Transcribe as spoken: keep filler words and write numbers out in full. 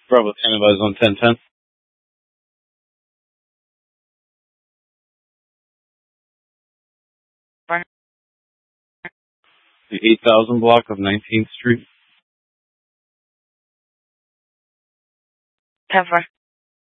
Bravo ten advise on ten ten. The eight thousand block of nineteenth Street. Cover.